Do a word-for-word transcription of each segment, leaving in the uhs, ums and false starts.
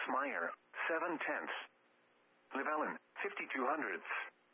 Smyer, seven tenths. Llewellyn, fifty-two hundredths.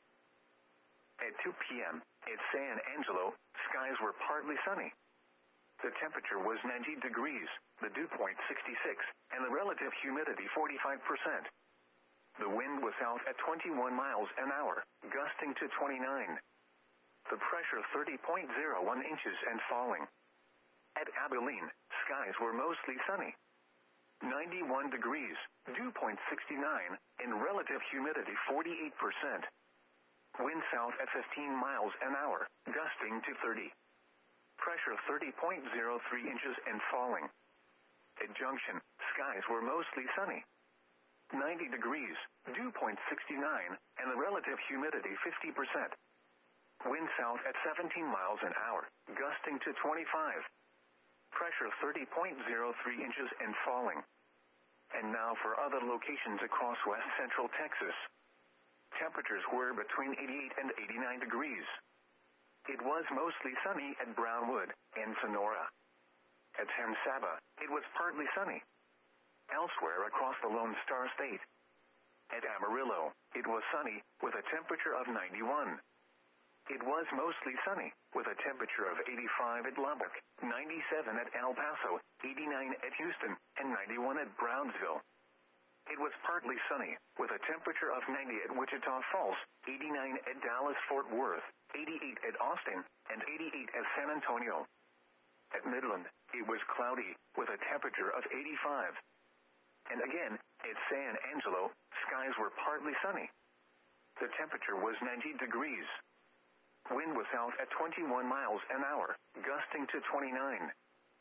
At two p.m., at San Angelo, skies were partly sunny. The temperature was ninety degrees, the dew point sixty-six, and the relative humidity forty-five percent. The wind was south at twenty-one miles an hour, gusting to twenty-nine. The pressure thirty point zero one inches and falling. At Abilene, skies were mostly sunny. ninety-one degrees, dew point sixty-nine, and relative humidity forty-eight percent. Wind south at fifteen miles an hour, gusting to thirty. Pressure thirty point zero three inches and falling. At Junction, skies were mostly sunny. ninety degrees, dew point sixty-nine, and the relative humidity fifty percent. Wind south at seventeen miles an hour, gusting to twenty-five. Pressure thirty point zero three inches and falling. And now for other locations across west central Texas. Temperatures were between eighty-eight and eighty-nine degrees. It was mostly sunny at Brownwood and Sonora. At San Saba, it was partly sunny. Elsewhere across the Lone Star State. At Amarillo, it was sunny, with a temperature of ninety-one. It was mostly sunny, with a temperature of eighty-five at Lubbock, ninety-seven at El Paso, eighty-nine at Houston, and ninety-one at Brownsville. It was partly sunny, with a temperature of ninety at Wichita Falls, eighty-nine at Dallas-Fort Worth, eighty-eight at Austin, and eighty-eight at San Antonio. At Midland, it was cloudy, with a temperature of eighty-five. And again, at San Angelo, skies were partly sunny. The temperature was ninety degrees. Wind was south at twenty-one miles an hour, gusting to twenty-nine.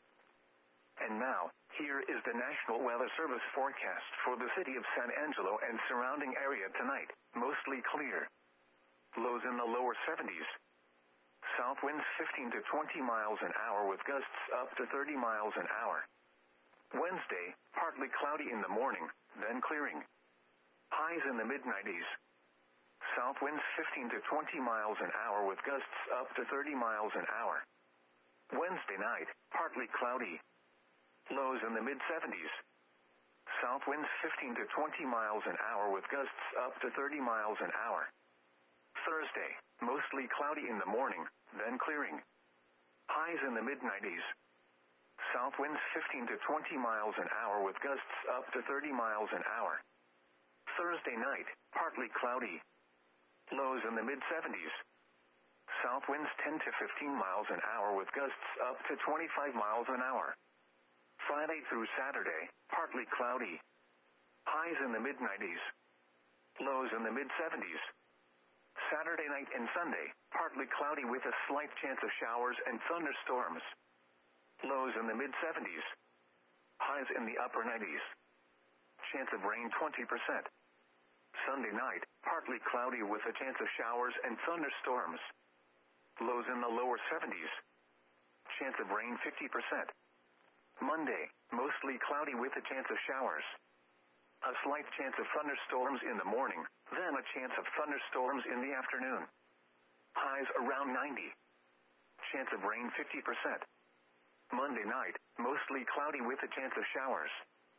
And now, here is the National Weather Service forecast for the city of San Angelo and surrounding area tonight. Mostly clear. Lows in the lower seventies. South winds fifteen to twenty miles an hour with gusts up to thirty miles an hour. Wednesday, partly cloudy in the morning, then clearing. Highs in the mid nineties. South winds fifteen to twenty miles an hour with gusts up to thirty miles an hour. Wednesday night, partly cloudy. Lows in the mid seventies. South winds fifteen to twenty miles an hour with gusts up to thirty miles an hour. Thursday, mostly cloudy in the morning, then clearing. Highs in the mid nineties. South winds fifteen to twenty miles an hour with gusts up to thirty miles an hour. Thursday night, partly cloudy. Lows in the mid seventies. South winds ten to fifteen miles an hour with gusts up to twenty-five miles an hour. Friday through Saturday, partly cloudy. Highs in the mid nineties. Lows in the mid seventies. Saturday night and Sunday, partly cloudy with a slight chance of showers and thunderstorms. Lows in the mid seventies. Highs in the upper nineties. Chance of rain twenty percent. Sunday night, partly cloudy with a chance of showers and thunderstorms. Lows in the lower seventies. Chance of rain fifty percent. Monday, mostly cloudy with a chance of showers. A slight chance of thunderstorms in the morning, then a chance of thunderstorms in the afternoon. Highs around ninety. Chance of rain fifty percent. Monday night, mostly cloudy with a chance of showers.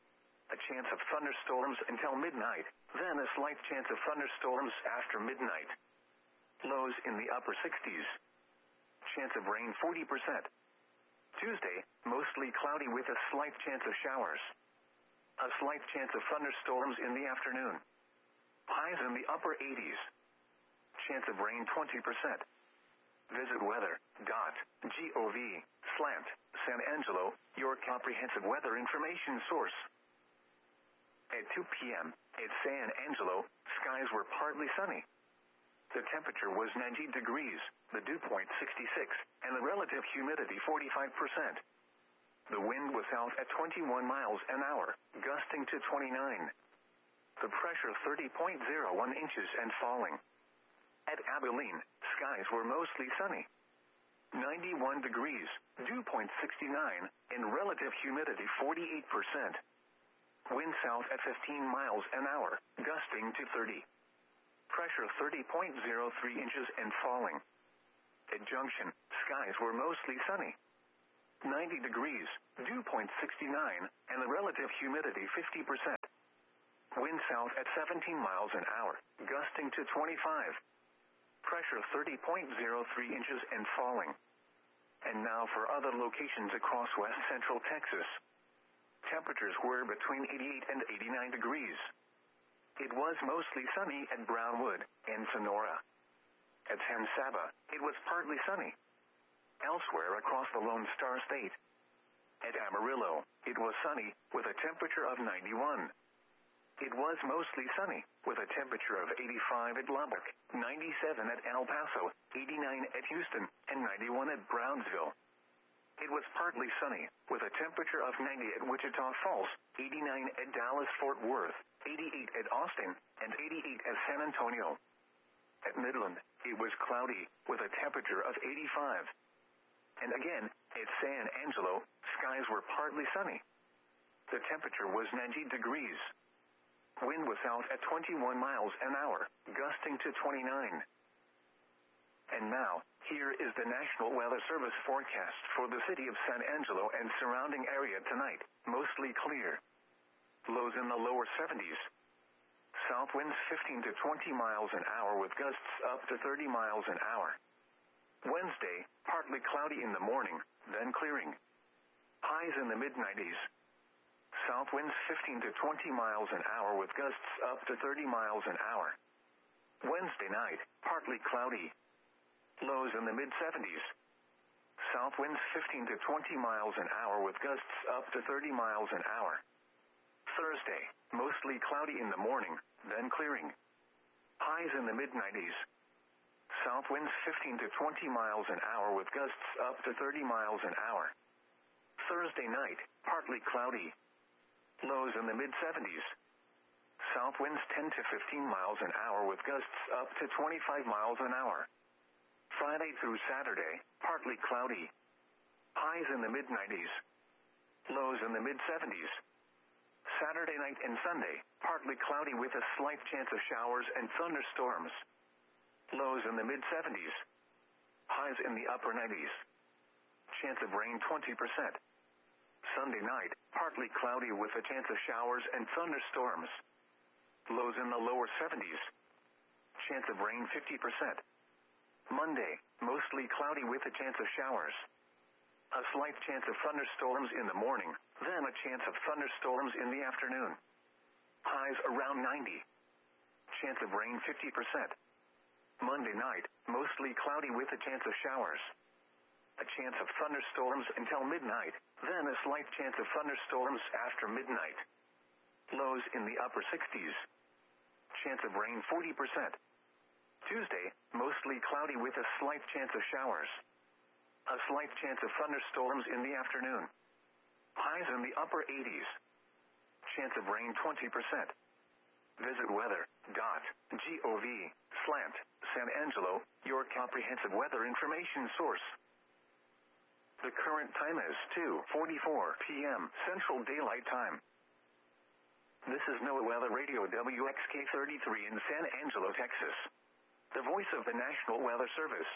A chance of thunderstorms until midnight, then a slight chance of thunderstorms after midnight. Lows in the upper sixties. Chance of rain forty percent. Tuesday, mostly cloudy with a slight chance of showers. A slight chance of thunderstorms in the afternoon. Highs in the upper eighties. Chance of rain twenty percent. Visit weather dot gov slash San Angelo, your comprehensive weather information source. At two p.m., at San Angelo, skies were partly sunny. The temperature was ninety degrees, the dew point sixty-six, and the relative humidity forty-five percent. The wind was south at twenty-one miles an hour, gusting to twenty-nine. The pressure thirty point zero one inches and falling. At Abilene, skies were mostly sunny. ninety-one degrees, dew point sixty-nine, and relative humidity forty-eight percent. Wind south at fifteen miles an hour, gusting to thirty. Pressure thirty point zero three inches and falling. At Junction, skies were mostly sunny. ninety degrees, dew point sixty-nine, and the relative humidity fifty percent. Wind south at seventeen miles an hour, gusting to twenty-five. Pressure thirty point zero three inches and falling. And now for other locations across west central Texas. Temperatures were between eighty-eight and eighty-nine degrees. It was mostly sunny at Brownwood and Sonora. At San Saba, it was partly sunny. Elsewhere across the Lone Star State. At Amarillo, it was sunny, with a temperature of ninety-one. It was mostly sunny, with a temperature of eighty-five at Lubbock, ninety-seven at El Paso, eighty-nine at Houston, and ninety-one at Brownsville. It was partly sunny, with a temperature of ninety at Wichita Falls, eighty-nine at Dallas-Fort Worth, eighty-eight at Austin, and eighty-eight at San Antonio. At Midland, it was cloudy, with a temperature of eighty-five. And again, at San Angelo, skies were partly sunny. The temperature was ninety degrees. Wind was south at twenty-one miles an hour, gusting to twenty-nine. And now, here is the National Weather Service forecast for the city of San Angelo and surrounding area tonight. Mostly clear. Lows in the lower seventies. South winds fifteen to twenty miles an hour with gusts up to thirty miles an hour. Wednesday, partly cloudy in the morning, then clearing. Highs in the mid nineties. South winds fifteen to twenty miles an hour with gusts up to thirty miles an hour. Wednesday night, partly cloudy. Lows in the mid seventies. South winds fifteen to twenty miles an hour with gusts up to thirty miles an hour. Thursday, mostly cloudy in the morning, then clearing. Highs in the mid nineties. South winds fifteen to twenty miles an hour with gusts up to thirty miles an hour. Thursday night, partly cloudy. Lows in the mid seventies. South winds ten to fifteen miles an hour with gusts up to twenty-five miles an hour. Friday through Saturday, partly cloudy. Highs in the mid nineties. Lows in the mid seventies. Saturday night and Sunday, partly cloudy with a slight chance of showers and thunderstorms. Lows in the mid seventies. Highs in the upper nineties. Chance of rain twenty percent. Sunday night, partly cloudy with a chance of showers and thunderstorms. Lows in the lower seventies. Chance of rain fifty percent. Monday, mostly cloudy with a chance of showers. A slight chance of thunderstorms in the morning, then a chance of thunderstorms in the afternoon. Highs around ninety. Chance of rain fifty percent. Monday night, mostly cloudy with a chance of showers. A chance of thunderstorms until midnight, then a slight chance of thunderstorms after midnight. Lows in the upper sixties. Chance of rain forty percent. Tuesday, mostly cloudy with a slight chance of showers. A slight chance of thunderstorms in the afternoon. Highs in the upper eighties. Chance of rain twenty percent. Visit weather dot gov slash San Angelo, your comprehensive weather information source. The current time is two forty-four p.m. Central Daylight Time. This is NOAA Weather Radio W X K thirty-three in San Angelo, Texas. The voice of the National Weather Service.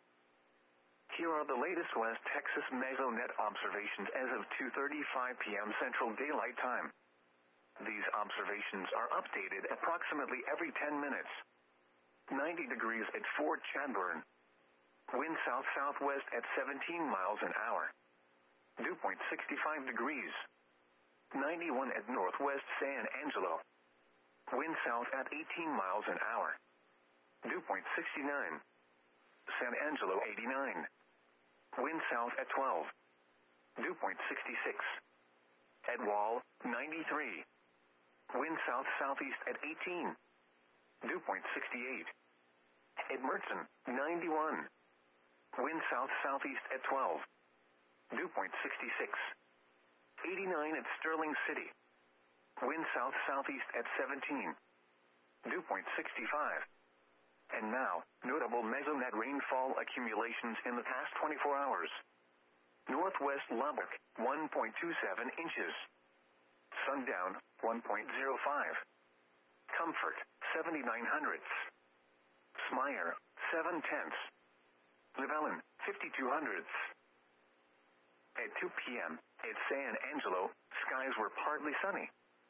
Here are the latest West Texas Mesonet observations as of two thirty-five p.m. Central Daylight Time. These observations are updated approximately every ten minutes. ninety degrees at Fort Chadbourne. Wind south-southwest at seventeen miles an hour. Dew point sixty-five degrees. ninety-one at northwest San Angelo. Wind south at eighteen miles an hour. Dew point sixty-nine. San Angelo eighty-nine. Wind south at twelve. Dew point sixty-six. At Wall, ninety-three. Wind south-southeast at eighteen. Dew point sixty-eight. At Mertzen, ninety-one. Wind south-southeast at twelve. Dew point sixty-six. eighty-nine at Sterling City. Wind south-southeast at seventeen. Dew point sixty-five. And now, notable Mesonet rainfall accumulations in the past twenty-four hours. Northwest Lubbock, one point two seven inches. Sundown, one point zero five. Comfort, seventy-nine hundredths. Smyer, seven tenths. Llewellyn, fifty-two hundredths. At two p.m., at San Angelo, skies were partly sunny.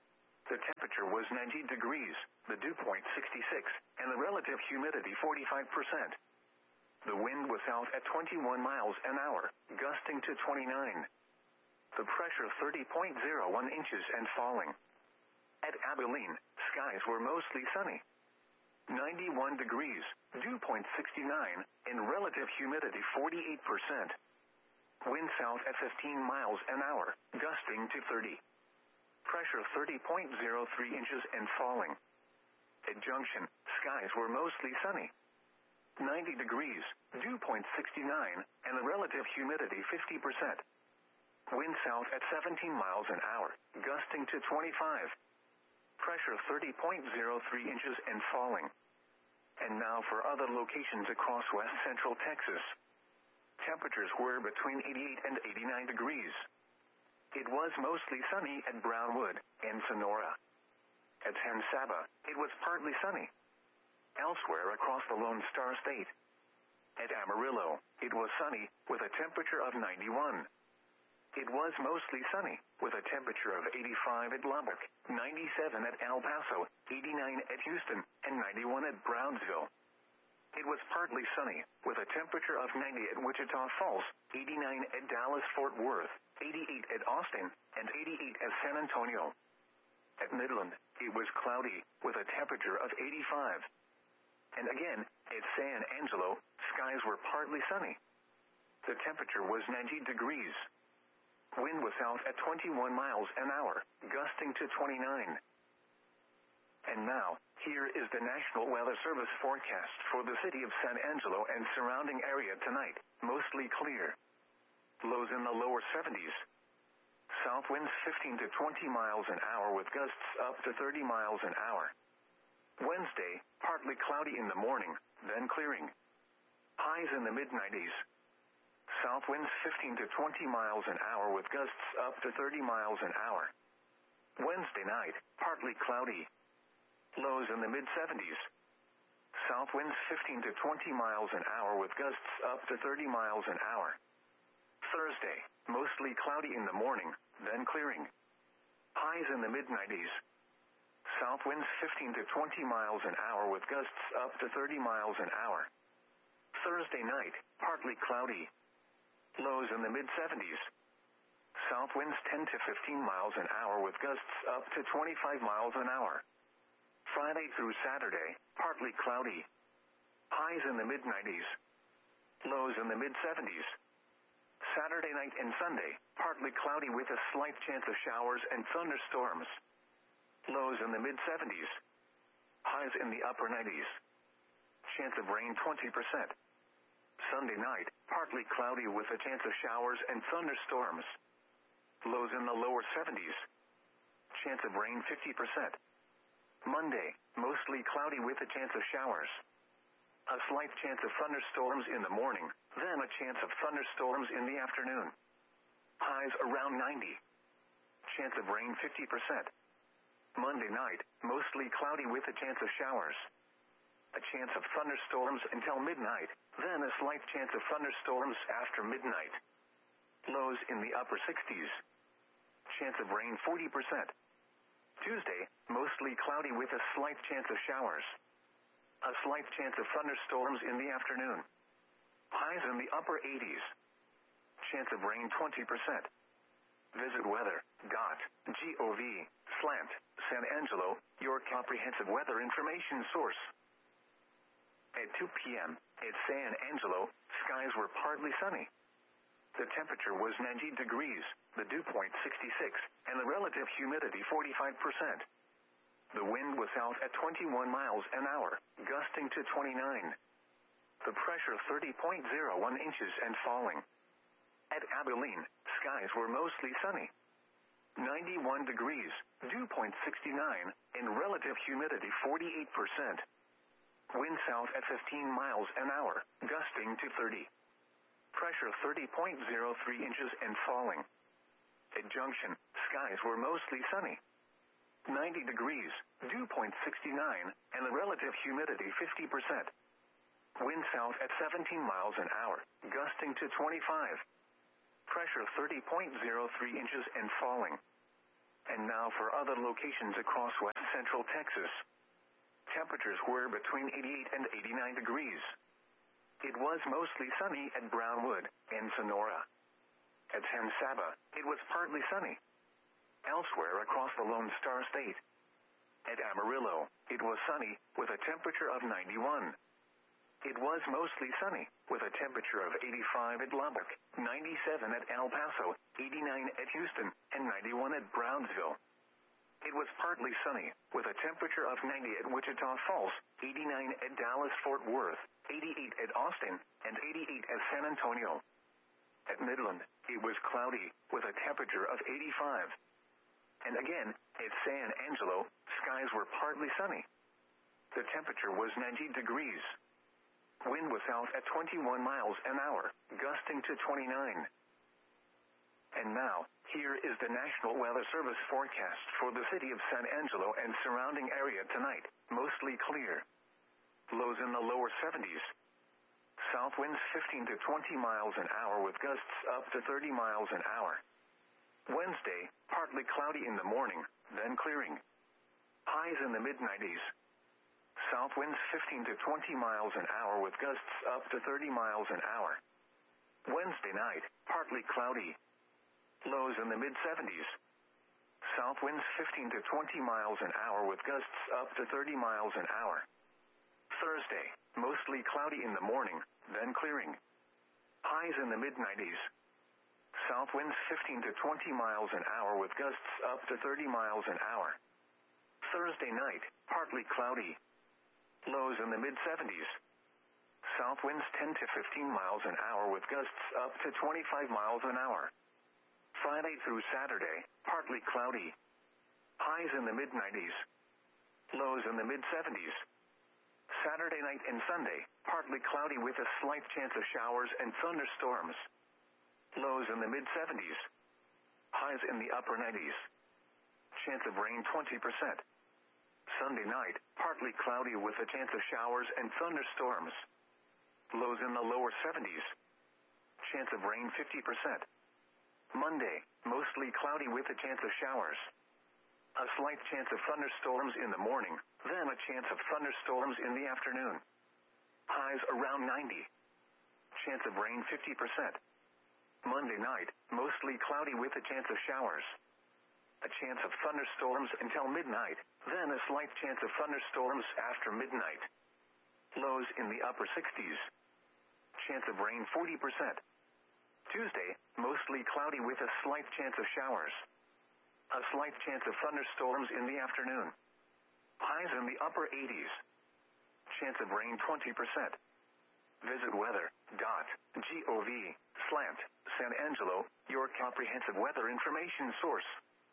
The temperature was ninety degrees, the dew point sixty-six, and the relative humidity forty-five percent. The wind was south at twenty-one miles an hour, gusting to twenty-nine. The pressure thirty point zero one inches and falling. At Abilene, skies were mostly sunny. ninety-one degrees, dew point sixty-nine, and relative humidity forty-eight percent. Wind south at fifteen miles an hour, gusting to thirty. Pressure thirty point zero three inches and falling. At Junction, skies were mostly sunny. ninety degrees, dew point sixty-nine, and the relative humidity fifty percent. Wind south at seventeen miles an hour, gusting to twenty-five. Pressure thirty point zero three inches and falling. And now for other locations across west central Texas. Temperatures were between eighty-eight and eighty-nine degrees. It was mostly sunny at Brownwood and Sonora. At San Saba, it was partly sunny. Elsewhere across the Lone Star State. At Amarillo, it was sunny, with a temperature of ninety-one. It was mostly sunny, with a temperature of eighty-five at Lubbock, ninety-seven at El Paso, eighty-nine at Houston, and ninety-one at Brownsville. It was partly sunny, with a temperature of ninety at Wichita Falls, eighty-nine at Dallas-Fort Worth, eighty-eight at Austin, and eighty-eight at San Antonio. At Midland, it was cloudy, with a temperature of eighty-five. And again, at San Angelo, skies were partly sunny. The temperature was ninety degrees. Wind was south at twenty-one miles an hour, gusting to twenty-nine. And now, here is the National Weather Service forecast for the city of San Angelo and surrounding area tonight. Mostly clear. Lows in the lower seventies. South winds fifteen to twenty miles an hour with gusts up to thirty miles an hour. Wednesday, partly cloudy in the morning, then clearing. Highs in the mid nineties. South winds fifteen to twenty miles an hour with gusts up to thirty miles an hour. Wednesday night, partly cloudy. Lows in the mid seventies. South winds fifteen to twenty miles an hour with gusts up to thirty miles an hour. Thursday, mostly cloudy in the morning, then clearing. Highs in the mid nineties. South winds fifteen to twenty miles an hour with gusts up to thirty miles an hour. Thursday night, partly cloudy. Lows in the mid seventies. South winds ten to fifteen miles an hour with gusts up to twenty-five miles an hour. Friday through Saturday, partly cloudy. Highs in the mid nineties. Lows in the mid seventies. Saturday night and Sunday, partly cloudy with a slight chance of showers and thunderstorms. Lows in the mid seventies. Highs in the upper nineties. Chance of rain twenty percent. Sunday night, partly cloudy with a chance of showers and thunderstorms. Lows in the lower seventies. Chance of rain fifty percent. Monday, mostly cloudy with a chance of showers. A slight chance of thunderstorms in the morning, then a chance of thunderstorms in the afternoon. Highs around ninety. Chance of rain fifty percent. Monday night, mostly cloudy with a chance of showers. A chance of thunderstorms until midnight, then a slight chance of thunderstorms after midnight. Lows in the upper sixties. Chance of rain forty percent. Tuesday, mostly cloudy with a slight chance of showers. A slight chance of thunderstorms in the afternoon. Highs in the upper eighties. Chance of rain twenty percent. Visit weather dot gov slash San Angelo, your comprehensive weather information source. At two p.m., at San Angelo, skies were partly sunny. The temperature was ninety degrees, the dew point sixty-six, and the relative humidity forty-five percent. The wind was south at twenty-one miles an hour, gusting to twenty-nine. The pressure thirty point zero one inches and falling. At Abilene, skies were mostly sunny. ninety-one degrees, dew point sixty-nine, and relative humidity forty-eight percent. Wind south at fifteen miles an hour, gusting to thirty. Pressure thirty point zero three inches and falling. At Junction, skies were mostly sunny. ninety degrees, dew point sixty-nine, and the relative humidity fifty percent. Wind south at seventeen miles an hour, gusting to twenty-five. Pressure thirty point zero three inches and falling. And now for other locations across west central Texas. Temperatures were between eighty-eight and eighty-nine degrees. It was mostly sunny at Brownwood and Sonora. At San Saba, it was partly sunny. Elsewhere across the Lone Star State. At Amarillo, it was sunny with a temperature of ninety-one. It was mostly sunny with a temperature of eighty-five at Lubbock, ninety-seven at El Paso, eighty-nine at Houston, and ninety-one at Brownsville. It was partly sunny with a temperature of ninety at Wichita Falls, eighty-nine at Dallas-Fort Worth, eighty-eight at Austin, and eighty-eight at San Antonio. At Midland, it was cloudy with a temperature of eighty-five. And again, at San Angelo, skies were partly sunny. The temperature was ninety degrees. Wind was south at twenty-one miles an hour, gusting to twenty-nine. And now, here is the National Weather Service forecast for the city of San Angelo and surrounding area tonight. Mostly clear. Lows in the lower seventies. South winds fifteen to twenty miles an hour with gusts up to thirty miles an hour. Wednesday, partly cloudy in the morning, then clearing. Highs in the mid nineties. South winds fifteen to twenty miles an hour with gusts up to thirty miles an hour. Wednesday night, partly cloudy. Lows in the mid seventies. South winds fifteen to twenty miles an hour with gusts up to thirty miles an hour. Thursday, mostly cloudy in the morning, then clearing. Highs in the mid nineties. South winds fifteen to twenty miles an hour with gusts up to thirty miles an hour. Thursday night, partly cloudy. Lows in the mid seventies. South winds ten to fifteen miles an hour with gusts up to twenty-five miles an hour. Friday through Saturday, partly cloudy. Highs in the mid nineties. Lows in the mid seventies. Saturday night and Sunday, partly cloudy with a slight chance of showers and thunderstorms. Lows in the mid seventies. Highs in the upper nineties. Chance of rain twenty percent. Sunday night, partly cloudy with a chance of showers and thunderstorms. Lows in the lower seventies. Chance of rain fifty percent. Monday, mostly cloudy with a chance of showers. A slight chance of thunderstorms in the morning, then a chance of thunderstorms in the afternoon. Highs around ninety. Chance of rain fifty percent. Monday night, mostly cloudy with a chance of showers. A chance of thunderstorms until midnight, then a slight chance of thunderstorms after midnight. Lows in the upper sixties. Chance of rain forty percent. Tuesday, mostly cloudy with a slight chance of showers. A slight chance of thunderstorms in the afternoon. Highs in the upper eighties. Chance of rain twenty percent. Visit weather dot gov slash San Angelo, your comprehensive weather information source.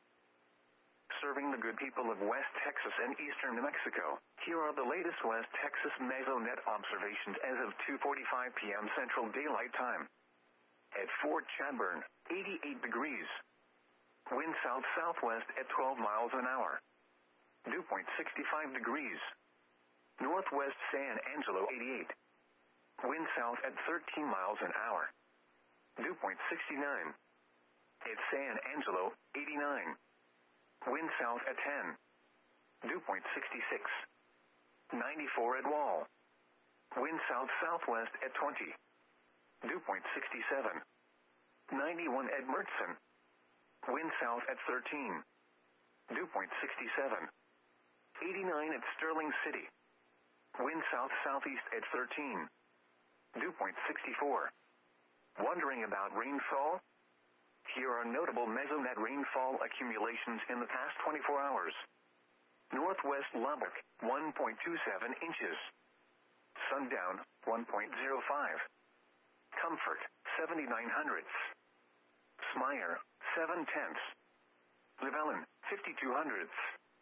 Serving the good people of West Texas and eastern New Mexico, here are the latest West Texas Mesonet observations as of two forty-five p.m. Central Daylight Time. At Fort Chadbourne, eighty-eight degrees. Wind south-southwest at twelve miles an hour. Dew point sixty-five degrees. Northwest San Angelo, eighty-eight. Wind south at thirteen miles an hour. Dew point sixty-nine. At San Angelo, eighty-nine. Wind south at ten. Dew point sixty-six. ninety-four at Wall. Wind south-southwest at twenty. Dew point sixty-seven. ninety-one at Mertzen. Wind south at thirteen. Dew point sixty-seven. eighty-nine at Sterling City. Wind south-southeast at thirteen. Dew point sixty-four. Wondering about rainfall? Here are notable Mesonet rainfall accumulations in the past twenty-four hours. Northwest Lubbock, one point two seven inches. Sundown, one point zero five. Comfort, seventy-nine hundredths. Smyre, seven tenths. Llewellyn, fifty-two hundredths.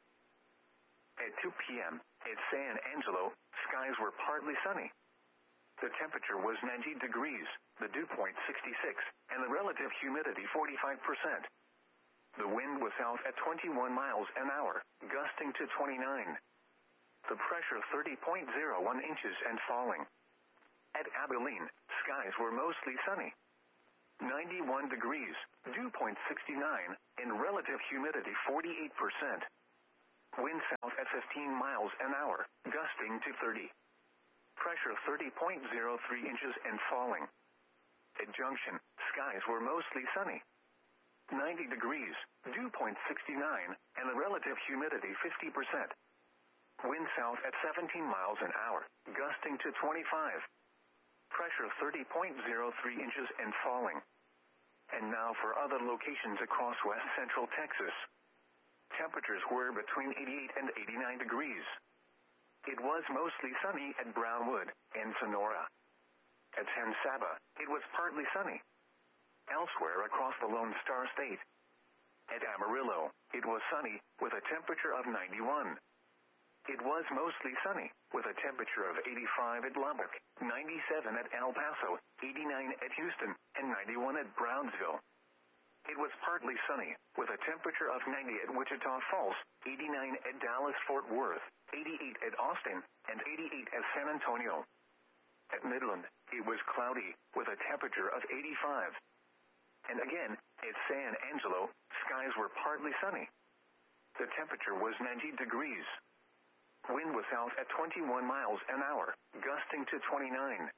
At two p.m., at San Angelo, skies were partly sunny. The temperature was ninety degrees, the dew point sixty-six, and the relative humidity forty-five percent. The wind was south at twenty-one miles an hour, gusting to twenty-nine. The pressure thirty point zero one inches and falling. At Abilene, skies were mostly sunny. ninety-one degrees, dew point sixty-nine, and relative humidity forty-eight percent. Wind south at fifteen miles an hour, gusting to thirty. Pressure thirty point zero three inches and falling. At Junction, skies were mostly sunny. ninety degrees, dew point sixty-nine, and the relative humidity fifty percent. Wind south at seventeen miles an hour, gusting to twenty-five. Pressure thirty point zero three inches and falling. And now for other locations across west central Texas. Temperatures were between eighty-eight and eighty-nine degrees. It was mostly sunny at Brownwood and Sonora. At San Saba, it was partly sunny. Elsewhere across the Lone Star State. At Amarillo, it was sunny, with a temperature of ninety-one. It was mostly sunny, with a temperature of eighty-five at Lubbock, ninety-seven at El Paso, eighty-nine at Houston, and ninety-one at Brownsville. It was partly sunny, with a temperature of ninety at Wichita Falls, eighty-nine at Dallas-Fort Worth, eighty-eight at Austin, and eighty-eight at San Antonio. At Midland, it was cloudy, with a temperature of eighty-five. And again, at San Angelo, skies were partly sunny. The temperature was ninety degrees. Wind was south at twenty-one miles an hour, gusting to twenty-nine.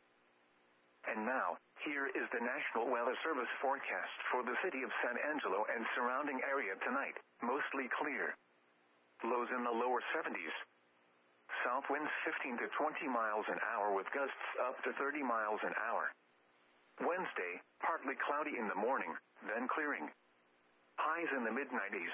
And now, here is the National Weather Service forecast for the city of San Angelo and surrounding area tonight, mostly clear. Lows in the lower seventies. South winds fifteen to twenty miles an hour with gusts up to thirty miles an hour. Wednesday, partly cloudy in the morning, then clearing. Highs in the mid nineties.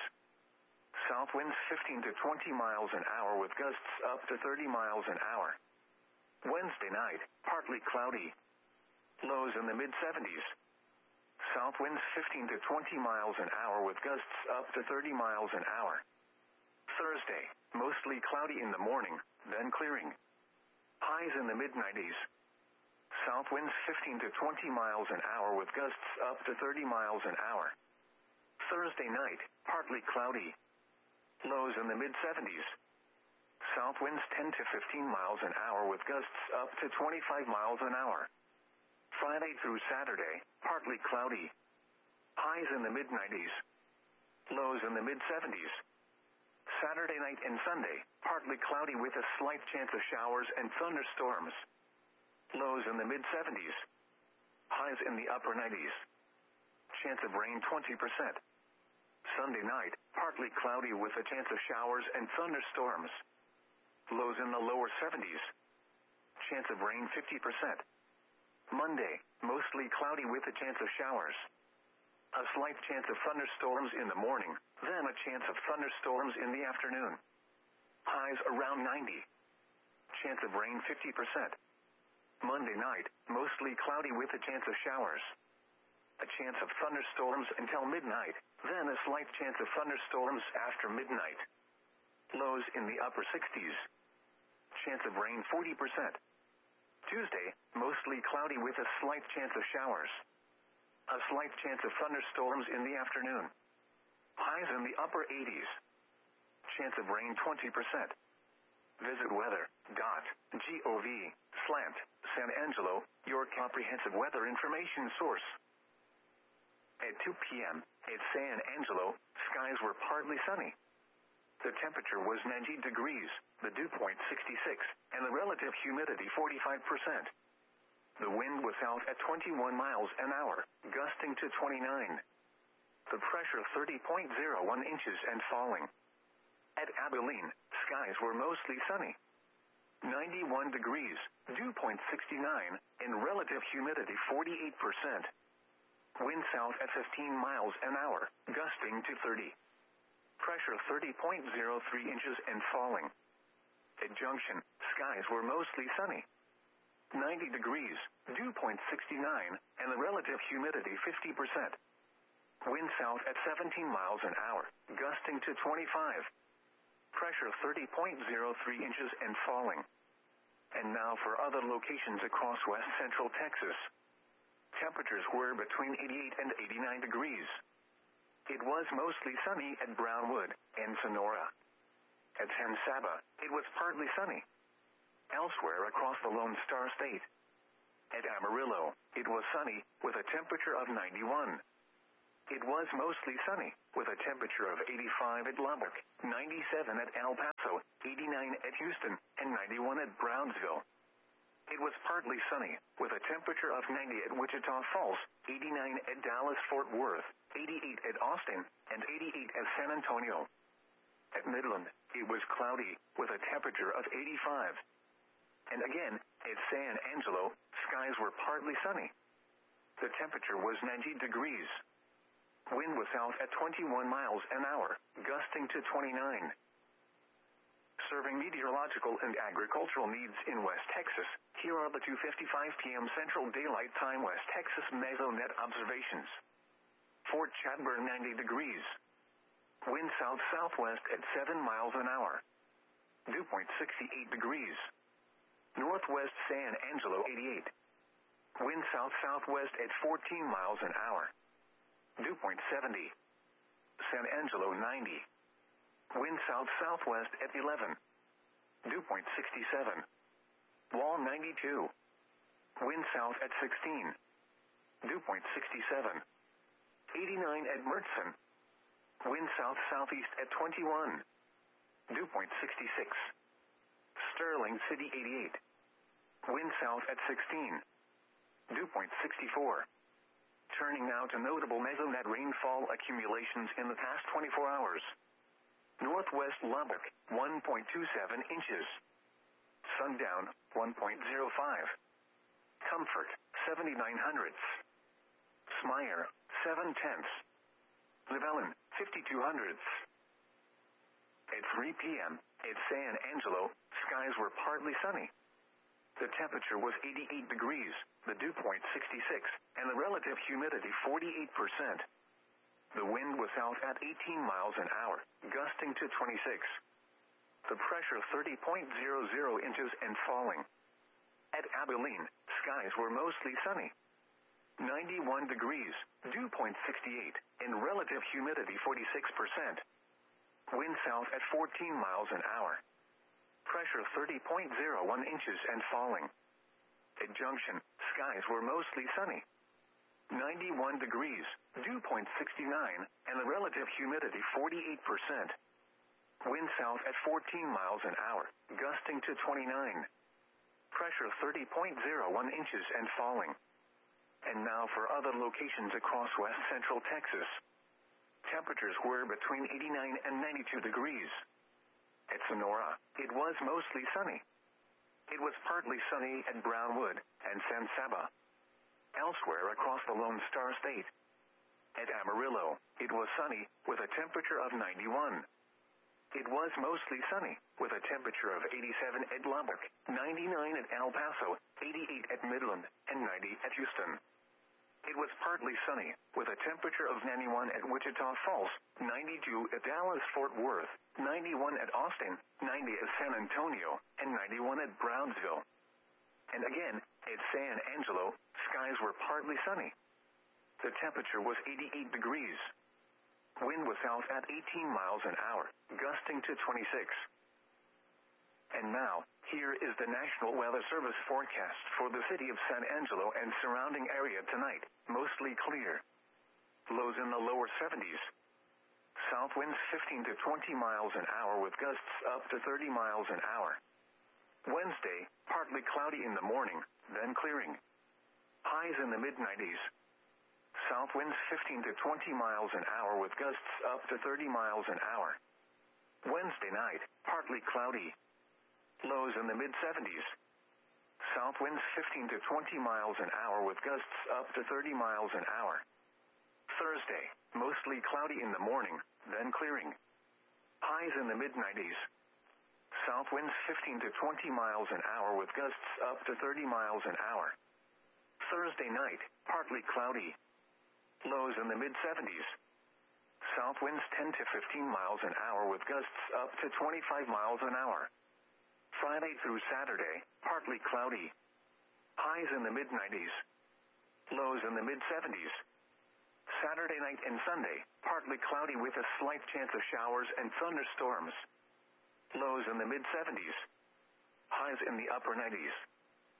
South winds fifteen to twenty miles an hour with gusts up to thirty miles an hour. Wednesday night, partly cloudy. Lows in the mid seventies. South winds fifteen to twenty miles an hour with gusts up to thirty miles an hour. Thursday, mostly cloudy in the morning, then clearing. Highs in the mid nineties. South winds fifteen to twenty miles an hour with gusts up to thirty miles an hour. Thursday night, partly cloudy. Lows in the mid seventies. South winds ten to fifteen miles an hour with gusts up to twenty-five miles an hour. Friday through Saturday, partly cloudy. Highs in the mid nineties. Lows in the mid seventies. Saturday night and Sunday, partly cloudy with a slight chance of showers and thunderstorms. Lows in the mid seventies. Highs in the upper nineties. Chance of rain twenty percent. Sunday night, partly cloudy with a chance of showers and thunderstorms. Lows in the lower seventies. Chance of rain fifty percent. Monday, mostly cloudy with a chance of showers. A slight chance of thunderstorms in the morning, then a chance of thunderstorms in the afternoon. Highs around ninety. Chance of rain fifty percent. Monday night, mostly cloudy with a chance of showers. A chance of thunderstorms until midnight, then a slight chance of thunderstorms after midnight. Lows in the upper sixties. Chance of rain forty percent. Tuesday, mostly cloudy with a slight chance of showers. A slight chance of thunderstorms in the afternoon. Highs in the upper eighties. Chance of rain twenty percent. Visit weather dot gov slash San Angelo, your comprehensive weather information source. At two p.m., at San Angelo, skies were partly sunny. The temperature was ninety degrees, the dew point sixty-six, and the relative humidity forty-five percent. The wind was south at twenty-one miles an hour, gusting to twenty-nine. The pressure thirty point zero one inches and falling. At Abilene, skies were mostly sunny. ninety-one degrees, dew point sixty-nine, and relative humidity forty-eight percent. Wind south at fifteen miles an hour, gusting to thirty. Pressure thirty point zero three inches and falling. At Junction, skies were mostly sunny. ninety degrees, dew point sixty-nine, and the relative humidity fifty percent. Wind south at seventeen miles an hour, gusting to twenty-five. Pressure thirty point zero three inches and falling. And now for other locations across west central Texas. Temperatures were between eighty-eight and eighty-nine degrees. It was mostly sunny at Brownwood and Sonora. At San Saba, it was partly sunny. Elsewhere across the Lone Star State. At Amarillo, it was sunny, with a temperature of ninety-one. It was mostly sunny, with a temperature of eighty-five at Lubbock, ninety-seven at El Paso, eighty-nine at Houston, and ninety-one at Brownsville. It was partly sunny, with a temperature of ninety at Wichita Falls, eighty-nine at Dallas-Fort Worth, eighty-eight at Austin, and eighty-eight at San Antonio. At Midland, it was cloudy, with a temperature of eighty-five. And again, at San Angelo, skies were partly sunny. The temperature was ninety degrees. Wind was south at twenty-one miles an hour, gusting to twenty-nine. Serving meteorological and agricultural needs in West Texas, here are the two fifty-five p m Central Daylight Time West Texas Mesonet observations. Fort Chadbourne ninety degrees. Wind south-southwest at seven miles an hour. Dew point sixty-eight degrees. Northwest San Angelo eighty-eight. Wind south-southwest at fourteen miles an hour. Dew point seventy. San Angelo ninety. Wind south-southwest at eleven. Dew point sixty-seven. Wall ninety-two. Wind south at sixteen. Dew point sixty-seven. eighty-nine at Mertzen. Wind south-southeast at twenty-one. Dew point sixty-six. Sterling City eighty-eight. Wind south at sixteen. Dew point sixty-four. Turning now to notable mesonet rainfall accumulations in the past twenty-four hours. Northwest Lubbock, one point two seven inches. Sundown, one point zero five. Comfort, seventy-nine hundredths. Smyer, seven tenths. Llewellyn, fifty-two hundredths. At three p m, at San Angelo, skies were partly sunny. The temperature was eighty-eight degrees, the dew point sixty-six, and the relative humidity forty-eight percent. The wind was south at eighteen miles an hour, gusting to twenty-six. The pressure thirty point zero zero inches and falling. At Abilene, skies were mostly sunny. ninety-one degrees, dew point sixty-eight, and relative humidity forty-six percent. Wind south at fourteen miles an hour. Pressure thirty point zero one inches and falling. At Junction, skies were mostly sunny. ninety-one degrees, dew point sixty-nine, and the relative humidity forty-eight percent. Wind south at fourteen miles an hour, gusting to twenty-nine. Pressure thirty point zero one inches and falling. And now for other locations across west central Texas. Temperatures were between eighty-nine and ninety-two degrees. At Sonora, it was mostly sunny. It was partly sunny at Brownwood and San Saba. Elsewhere across the Lone Star State. At Amarillo, it was sunny, with a temperature of ninety-one. It was mostly sunny, with a temperature of eighty-seven at Lubbock, ninety-nine at El Paso, eighty-eight at Midland, and ninety at Houston. It was partly sunny, with a temperature of ninety-one at Wichita Falls, ninety-two at Dallas-Fort Worth, ninety-one at Austin, ninety at San Antonio, and ninety-one at Brownsville. And again, at San Angelo, skies were partly sunny. The temperature was eighty-eight degrees. Wind was south at eighteen miles an hour, gusting to twenty-six. And now, here is the National Weather Service forecast for the city of San Angelo and surrounding area tonight. Mostly clear. Lows in the lower seventies. South winds fifteen to twenty miles an hour with gusts up to thirty miles an hour. Wednesday, partly cloudy in the morning, then clearing. Highs in the mid nineties. South winds fifteen to twenty miles an hour with gusts up to thirty miles an hour. Wednesday night, partly cloudy. Lows in the mid seventies. South winds fifteen to twenty miles an hour with gusts up to thirty miles an hour. Thursday, mostly cloudy in the morning, then clearing. Highs in the mid nineties. South winds fifteen to twenty miles an hour with gusts up to thirty miles an hour. Thursday night, partly cloudy. Lows in the mid seventies. South winds ten to fifteen miles an hour with gusts up to twenty-five miles an hour. Friday through Saturday, partly cloudy. Highs in the mid nineties. Lows in the mid seventies. Saturday night and Sunday, partly cloudy with a slight chance of showers and thunderstorms. Lows in the mid seventies. Highs in the upper nineties.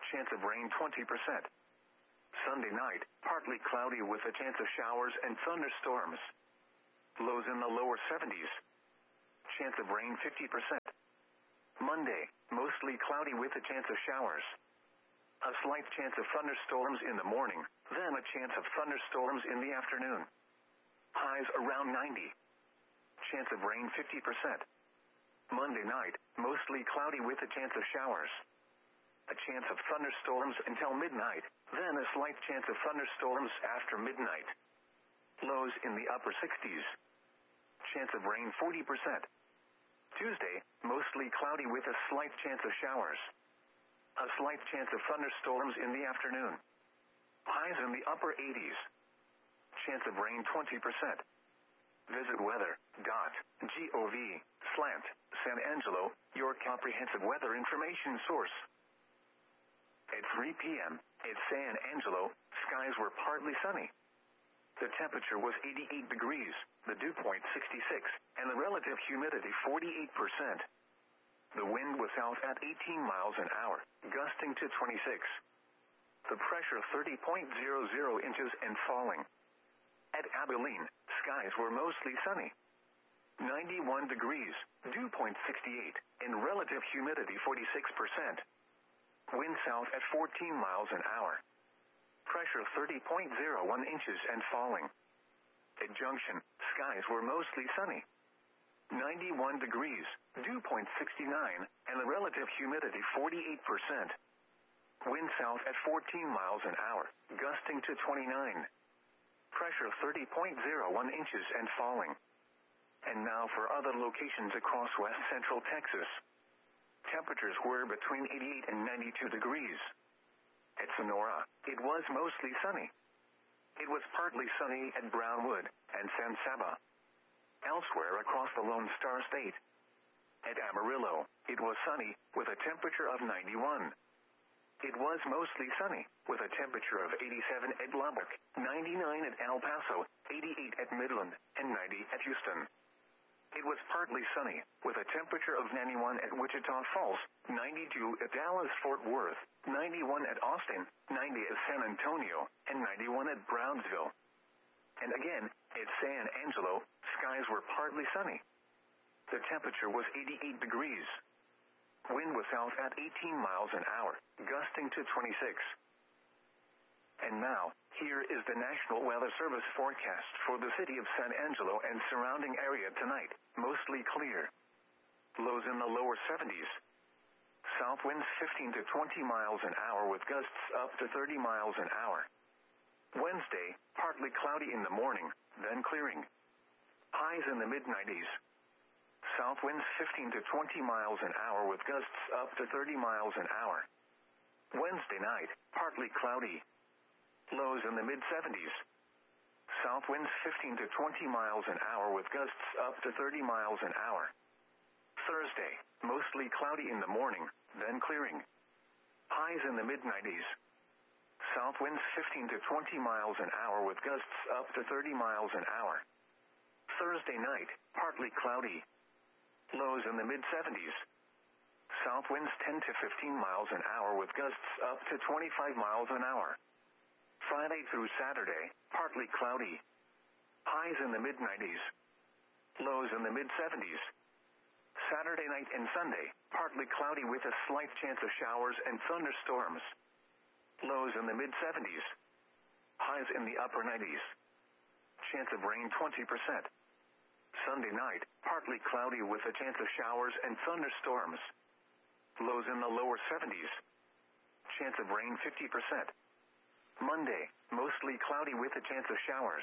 Chance of rain twenty percent. Sunday night, partly cloudy with a chance of showers and thunderstorms. Lows in the lower seventies. Chance of rain fifty percent. Monday, mostly cloudy with a chance of showers. A slight chance of thunderstorms in the morning, then a chance of thunderstorms in the afternoon. Highs around ninety. Chance of rain fifty percent. Monday night, mostly cloudy with a chance of showers. A chance of thunderstorms until midnight, then a slight chance of thunderstorms after midnight. Lows in the upper sixties. Chance of rain forty percent. Tuesday, mostly cloudy with a slight chance of showers. A slight chance of thunderstorms in the afternoon. Highs in the upper eighties. Chance of rain twenty percent. Visit weather.gov slant San Angelo, your comprehensive weather information source. At three p.m., at San Angelo, skies were partly sunny. The temperature was eighty-eight degrees, the dew point sixty-six, and the relative humidity forty-eight percent. The wind was south at eighteen miles an hour, gusting to twenty-six. The pressure thirty point zero zero inches and falling. At Abilene, skies were mostly sunny. ninety-one degrees, dew point sixty-eight, and relative humidity forty-six percent. Wind south at fourteen miles an hour. Pressure thirty point zero one inches and falling. At Junction, skies were mostly sunny. ninety-one degrees, dew point sixty-nine, and the relative humidity forty-eight percent. Wind south at fourteen miles an hour, gusting to twenty-nine. Pressure thirty point zero one inches and falling. And now for other locations across west central Texas. Temperatures were between eighty-eight and ninety-two degrees. At Sonora, it was mostly sunny. It was partly sunny at Brownwood and San Saba. Elsewhere across the Lone Star State. At Amarillo, it was sunny, with a temperature of ninety-one. It was mostly sunny, with a temperature of eighty-seven at Lubbock, ninety-nine at El Paso, eighty-eight at Midland, and ninety at Houston. It was partly sunny, with a temperature of ninety-one at Wichita Falls, ninety-two at Dallas-Fort Worth, ninety-one at Austin, ninety at San Antonio, and ninety-one at Brownsville. And again, at San Angelo, skies were partly sunny. The temperature was eighty-eight degrees. Wind was south at eighteen miles an hour, gusting to twenty-six. And now, here is the National Weather Service forecast for the city of San Angelo and surrounding area tonight. Mostly clear. Lows in the lower seventies. South winds fifteen to twenty miles an hour with gusts up to thirty miles an hour. Wednesday, partly cloudy in the morning, then clearing. Highs in the mid nineties. South winds fifteen to twenty miles an hour with gusts up to thirty miles an hour. Wednesday night, partly cloudy. Lows in the mid seventies. South winds fifteen to twenty miles an hour with gusts up to thirty miles an hour. Thursday, mostly cloudy in the morning, then clearing. Highs in the mid nineties. South winds fifteen to twenty miles an hour with gusts up to thirty miles an hour. Thursday night, partly cloudy. Lows in the mid seventies. South winds ten to fifteen miles an hour with gusts up to twenty-five miles an hour. Friday through Saturday, partly cloudy. Highs in the mid nineties. Lows in the mid seventies. Saturday night and Sunday, partly cloudy with a slight chance of showers and thunderstorms. Lows in the mid seventies. Highs in the upper nineties. Chance of rain twenty percent. Sunday night, partly cloudy with a chance of showers and thunderstorms. Lows in the lower seventies. Chance of rain fifty percent. Monday, mostly cloudy with a chance of showers.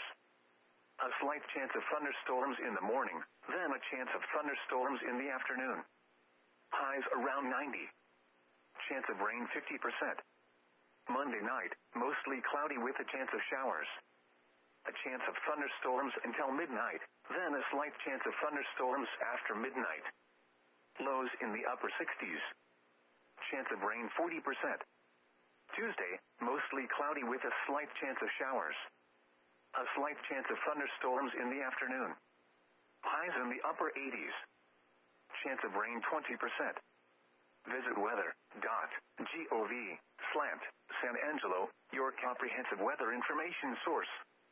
A slight chance of thunderstorms in the morning, then a chance of thunderstorms in the afternoon. Highs around ninety. Chance of rain fifty percent. Monday night, mostly cloudy with a chance of showers. A chance of thunderstorms until midnight, then a slight chance of thunderstorms after midnight. Lows in the upper sixties. Chance of rain forty percent. Tuesday, mostly cloudy with a slight chance of showers. A slight chance of thunderstorms in the afternoon. Highs in the upper eighties. Chance of rain twenty percent. Visit weather.gov slant San Angelo, your comprehensive weather information source.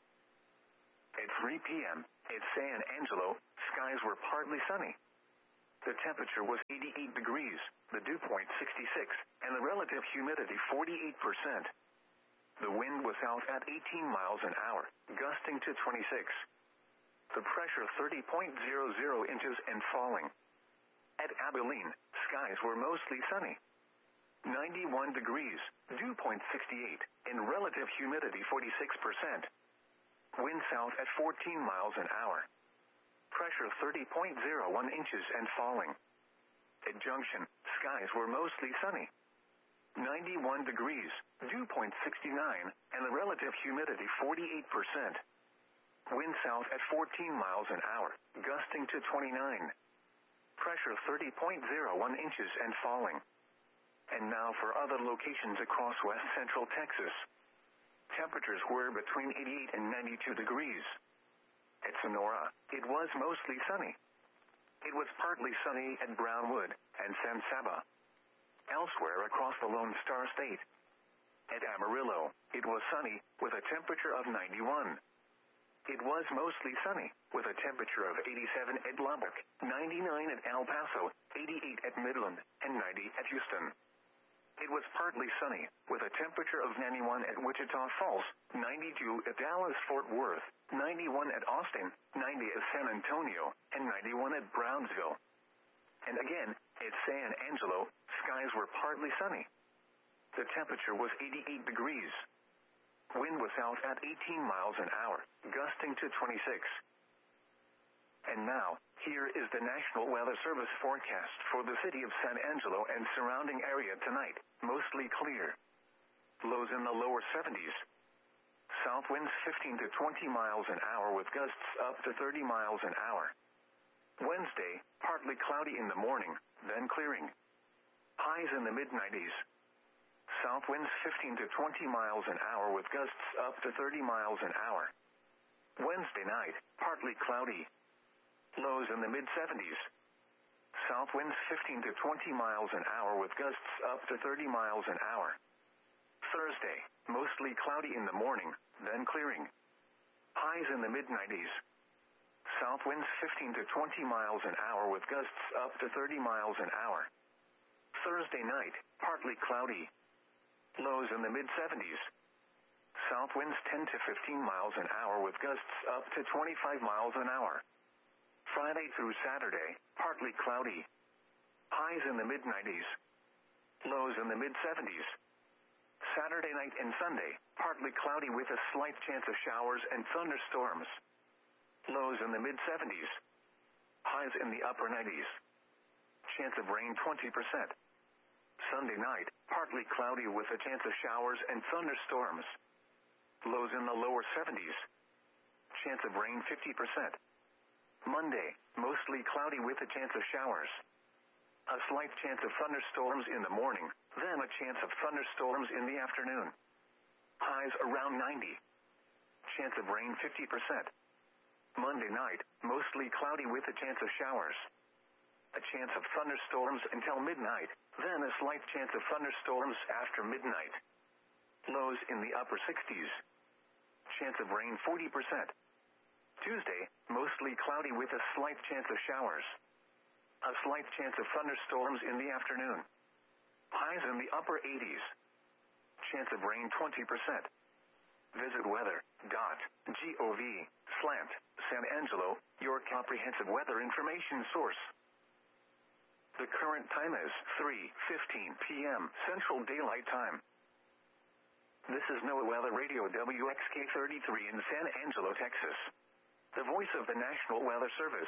At three p.m. at San Angelo, skies were partly sunny. The temperature was eighty-eight degrees, the dew point sixty-six, and the relative humidity forty-eight percent. The wind was south at eighteen miles an hour, gusting to twenty-six. The pressure thirty point zero zero inches and falling. At Abilene, skies were mostly sunny. ninety-one degrees, dew point sixty-eight, and relative humidity forty-six percent. Wind south at fourteen miles an hour. Pressure thirty point zero one inches and falling. At Junction, skies were mostly sunny. ninety-one degrees, dew point sixty-nine, and the relative humidity forty-eight percent. Wind south at fourteen miles an hour, gusting to twenty-nine. Pressure thirty point zero one inches and falling. And now for other locations across west central Texas. Temperatures were between eighty-eight and ninety-two degrees. At Sonora, it was mostly sunny. It was partly sunny at Brownwood and San Saba. Elsewhere across the Lone Star State. At Amarillo, it was sunny, with a temperature of ninety-one. It was mostly sunny, with a temperature of eighty-seven at Lubbock, ninety-nine at El Paso, eighty-eight at Midland, and ninety at Houston. It was partly sunny, with a temperature of ninety-one at Wichita Falls, ninety-two at Dallas-Fort Worth, ninety-one at Austin, ninety at San Antonio, and ninety-one at Brownsville. And again, at San Angelo, skies were partly sunny. The temperature was eighty-eight degrees. Wind was south at eighteen miles an hour, gusting to twenty-six. And now, here is the National Weather Service forecast for the city of San Angelo and surrounding area tonight. Mostly clear. Lows in the lower seventies. South winds fifteen to twenty miles an hour with gusts up to thirty miles an hour. Wednesday, partly cloudy in the morning, then clearing. Highs in the mid nineties. South winds fifteen to twenty miles an hour with gusts up to thirty miles an hour. Wednesday night, partly cloudy. Lows in the mid seventies. South winds fifteen to twenty miles an hour with gusts up to thirty miles an hour. Thursday, mostly cloudy in the morning, then clearing. Highs in the mid nineties. South winds fifteen to twenty miles an hour with gusts up to thirty miles an hour. Thursday night, partly cloudy. Lows in the mid seventies. South winds ten to fifteen miles an hour with gusts up to twenty-five miles an hour. Friday through Saturday, partly cloudy. Highs in the mid nineties. Lows in the mid seventies. Saturday night and Sunday, partly cloudy with a slight chance of showers and thunderstorms. Lows in the mid seventies. Highs in the upper nineties. Chance of rain twenty percent. Sunday night, partly cloudy with a chance of showers and thunderstorms. Lows in the lower seventies. Chance of rain fifty percent. Monday, mostly cloudy with a chance of showers. A slight chance of thunderstorms in the morning, then a chance of thunderstorms in the afternoon. Highs around ninety. Chance of rain fifty percent. Monday night, mostly cloudy with a chance of showers. A chance of thunderstorms until midnight, then a slight chance of thunderstorms after midnight. Lows in the upper sixties. Chance of rain forty percent. Tuesday, mostly cloudy with a slight chance of showers. A slight chance of thunderstorms in the afternoon. Highs in the upper eighties. Chance of rain twenty percent. Visit weather.gov slant San Angelo, your comprehensive weather information source. The current time is three fifteen p.m. Central Daylight Time. This is NOAA Weather Radio W X K thirty-three in San Angelo, Texas. The voice of the National Weather Service.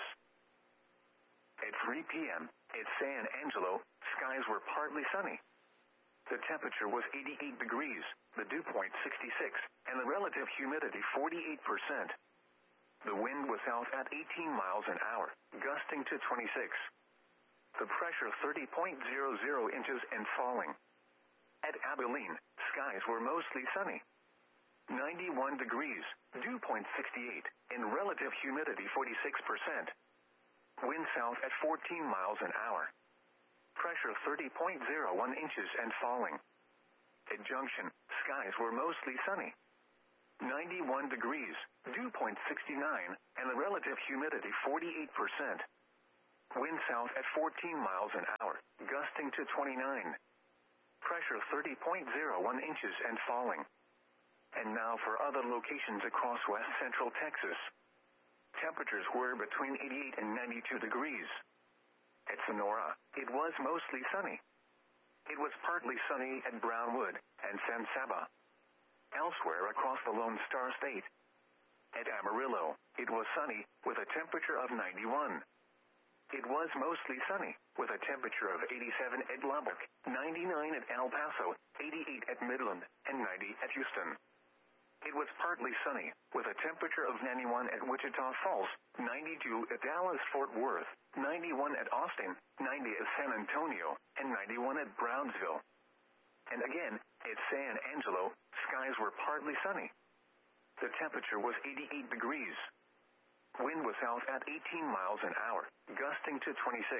At three p.m. at San Angelo, skies were partly sunny. The temperature was eighty-eight degrees, the dew point sixty-six, and the relative humidity forty-eight percent. The wind was south at eighteen miles an hour, gusting to twenty-six. The pressure thirty point zero zero inches and falling. At Abilene, skies were mostly sunny. ninety-one degrees, dew point sixty-eight, and relative humidity forty-six percent. Wind south at fourteen miles an hour. pressure thirty point zero one inches and falling. At Junction, skies were mostly sunny. ninety-one degrees, dew point sixty-nine, and the relative humidity forty-eight percent. Wind south at fourteen miles an hour, gusting to twenty-nine. Pressure thirty point zero one inches and falling. And now for other locations across west central Texas. Temperatures were between eighty-eight and ninety-two degrees. At Sonora, it was mostly sunny. It was partly sunny at Brownwood and San Saba. Elsewhere across the Lone Star State. At Amarillo, it was sunny with a temperature of ninety-one. It was mostly sunny with a temperature of eighty-seven at Lubbock, ninety-nine at El Paso, eighty-eight at Midland, and ninety at Houston. It was partly sunny with a temperature of ninety-one at Wichita Falls, ninety-two at Dallas-Fort Worth, ninety-one at Austin, ninety at San Antonio, and ninety-one at Brownsville. And again, at San Angelo, skies were partly sunny. The temperature was eighty-eight degrees. Wind was south at eighteen miles an hour, gusting to twenty-six.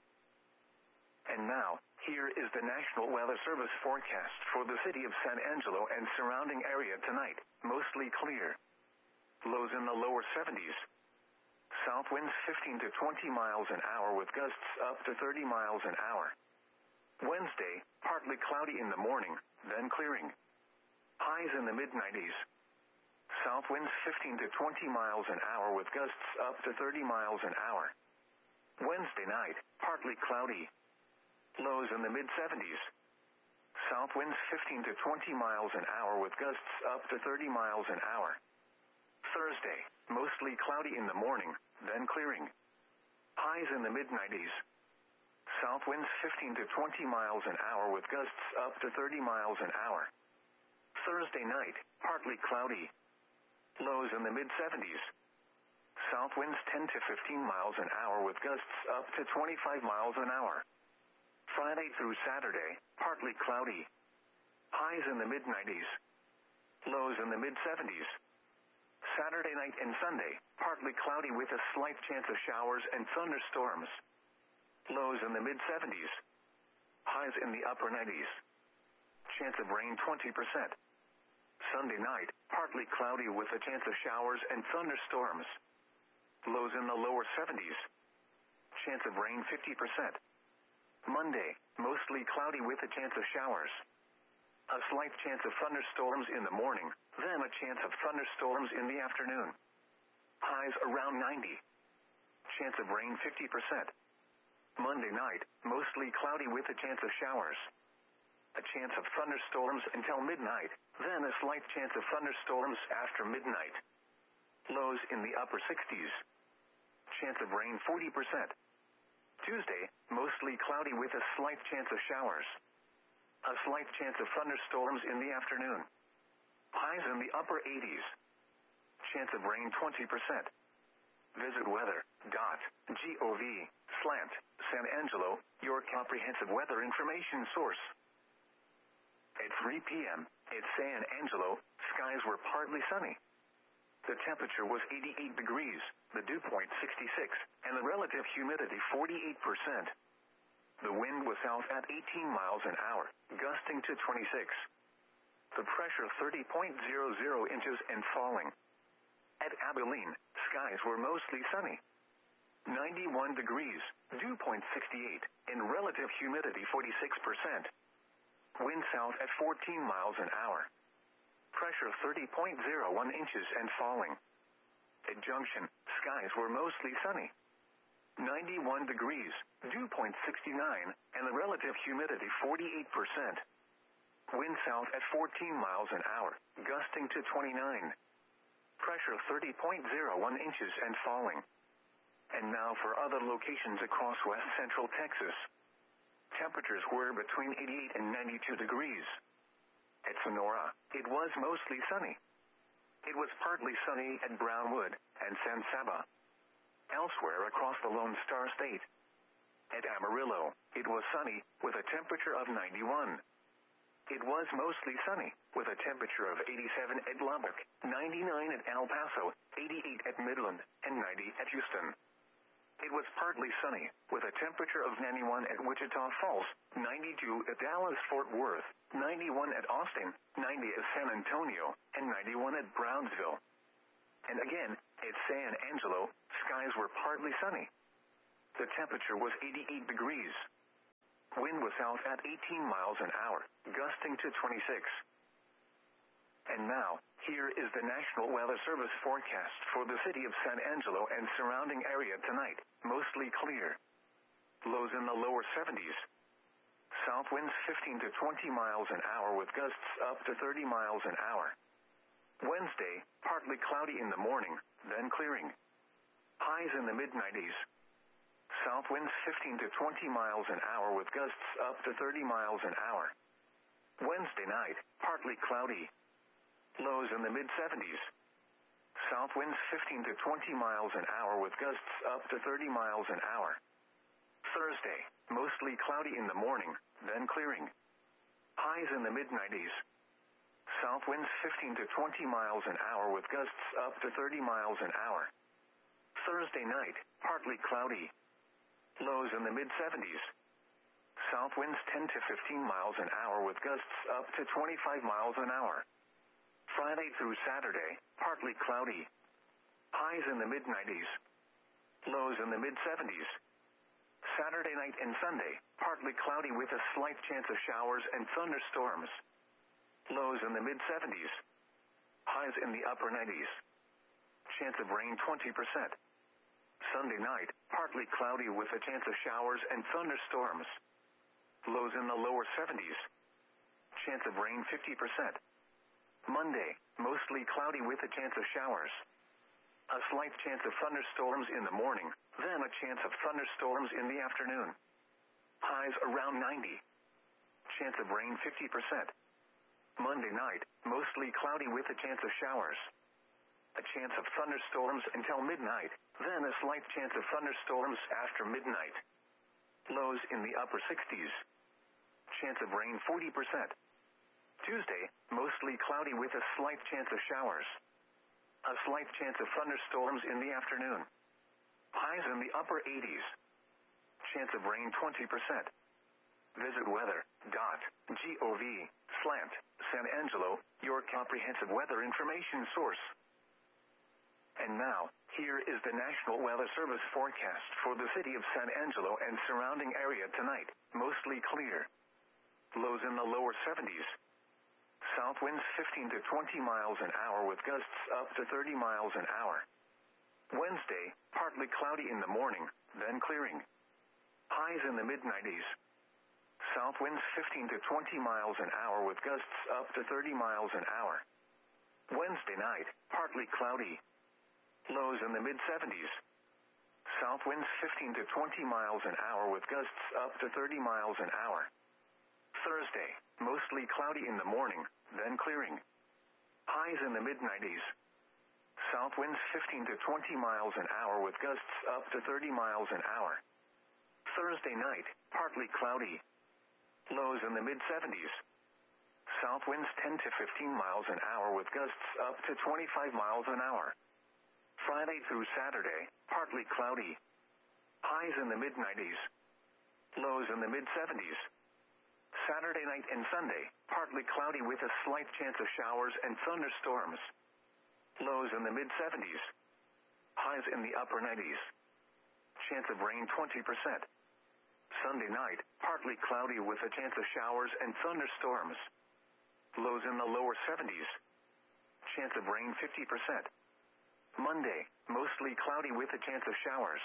And now, here is the National Weather Service forecast for the city of San Angelo and surrounding area tonight. Mostly clear. Lows in the lower seventies. South winds fifteen to twenty miles an hour with gusts up to thirty miles an hour. Wednesday, partly cloudy in the morning, then clearing. Highs in the mid nineties. South winds fifteen to twenty miles an hour with gusts up to thirty miles an hour. Wednesday night, partly cloudy. Lows in the mid seventies. South winds fifteen to twenty miles an hour with gusts up to thirty miles an hour. Thursday, mostly cloudy in the morning, then clearing. Highs in the mid nineties. South winds fifteen to twenty miles an hour with gusts up to thirty miles an hour. Thursday night, partly cloudy. Lows in the mid seventies. South winds ten to fifteen miles an hour with gusts up to twenty-five miles an hour. Friday through Saturday, partly cloudy. Highs in the mid nineties. Lows in the mid seventies. Saturday night and Sunday, partly cloudy with a slight chance of showers and thunderstorms. Lows in the mid seventies. Highs in the upper nineties. Chance of rain twenty percent. Sunday night, partly cloudy with a chance of showers and thunderstorms. Lows in the lower seventies. Chance of rain fifty percent. Monday, mostly cloudy with a chance of showers. A slight chance of thunderstorms in the morning, then a chance of thunderstorms in the afternoon. Highs around ninety. Chance of rain fifty percent. Monday night, mostly cloudy with a chance of showers. A chance of thunderstorms until midnight, then a slight chance of thunderstorms after midnight. Lows in the upper sixties. Chance of rain forty percent. Tuesday, mostly cloudy with a slight chance of showers. A slight chance of thunderstorms in the afternoon. Highs in the upper eighties. Chance of rain twenty percent. Visit weather dot gov slash San Angelo, your comprehensive weather information source. At three p.m., at San Angelo, skies were partly sunny. The temperature was eighty-eight degrees, the dew point sixty-six, and the relative humidity forty-eight percent. The wind was south at eighteen miles an hour, gusting to twenty-six. The pressure thirty point zero zero inches and falling. At Abilene, skies were mostly sunny. ninety-one degrees, dew point sixty-eight, and relative humidity forty-six percent. Wind south at fourteen miles an hour. Pressure thirty point zero one inches and falling. At Junction, skies were mostly sunny. ninety-one degrees, dew point sixty-nine, and the relative humidity forty-eight percent. Wind south at fourteen miles an hour, gusting to twenty-nine. Pressure thirty point zero one inches and falling. And now for other locations across west central Texas. Temperatures were between eighty-eight and ninety-two degrees. At Sonora, it was mostly sunny. It was partly sunny at Brownwood and San Saba. Elsewhere across the Lone Star State. At Amarillo, it was sunny with a temperature of ninety-one. It was mostly sunny with a temperature of eighty-seven at Lubbock, ninety-nine at El Paso, eighty-eight at Midland, and ninety at Houston. It was partly sunny, with a temperature of ninety-one at Wichita Falls, ninety-two at Dallas-Fort Worth, ninety-one at Austin, ninety at San Antonio, and ninety-one at Brownsville. And again, at San Angelo, skies were partly sunny. The temperature was eighty-eight degrees. Wind was south at eighteen miles an hour, gusting to twenty-six. And now, here is the National Weather Service forecast for the city of San Angelo and surrounding area tonight. Mostly clear. Lows in the lower seventies. South winds fifteen to twenty miles an hour with gusts up to thirty miles an hour. Wednesday, partly cloudy in the morning, then clearing. Highs in the mid nineties. South winds fifteen to twenty miles an hour with gusts up to thirty miles an hour. Wednesday night, partly cloudy. Lows in the mid seventies. South winds fifteen to twenty miles an hour with gusts up to thirty miles an hour. Thursday, mostly cloudy in the morning, then clearing. Highs in the mid nineties. South winds fifteen to twenty miles an hour with gusts up to thirty miles an hour. Thursday night, partly cloudy. Lows in the mid seventies. South winds ten to fifteen miles an hour with gusts up to twenty-five miles an hour. Friday through Saturday, partly cloudy. Highs in the mid nineties. Lows in the mid seventies. Saturday night and Sunday, partly cloudy with a slight chance of showers and thunderstorms. Lows in the mid seventies. Highs in the upper nineties. Chance of rain twenty percent. Sunday night, partly cloudy with a chance of showers and thunderstorms. Lows in the lower seventies. Chance of rain fifty percent. Monday, mostly cloudy with a chance of showers. A slight chance of thunderstorms in the morning, then a chance of thunderstorms in the afternoon. Highs around ninety. Chance of rain fifty percent. Monday night, mostly cloudy with a chance of showers. A chance of thunderstorms until midnight, then a slight chance of thunderstorms after midnight. Lows in the upper sixties. Chance of rain forty percent. Tuesday, mostly cloudy with a slight chance of showers. A slight chance of thunderstorms in the afternoon. Highs in the upper eighties. Chance of rain twenty percent. Visit weather dot gov slash San Angelo, your comprehensive weather information source. And now, here is the National Weather Service forecast for the city of San Angelo and surrounding area tonight. Mostly clear. Lows in the lower seventies. South winds fifteen to twenty miles an hour with gusts up to thirty miles an hour. Wednesday, partly cloudy in the morning, then clearing. Highs in the mid nineties. South winds fifteen to twenty miles an hour with gusts up to thirty miles an hour. Wednesday night, partly cloudy. Lows in the mid seventies. South winds fifteen to twenty miles an hour with gusts up to thirty miles an hour. Thursday, mostly cloudy in the morning, then clearing. Highs in the mid nineties. South winds fifteen to twenty miles an hour with gusts up to thirty miles an hour. Thursday night, partly cloudy. Lows in the mid seventies. South winds ten to fifteen miles an hour with gusts up to twenty-five miles an hour. Friday through Saturday, partly cloudy. Highs in the mid nineties. Lows in the mid seventies. Saturday night and Sunday, partly cloudy with a slight chance of showers and thunderstorms. Lows in the mid seventies. Highs in the upper nineties. Chance of rain twenty percent. Sunday night, partly cloudy with a chance of showers and thunderstorms. Lows in the lower seventies. Chance of rain fifty percent. Monday, mostly cloudy with a chance of showers.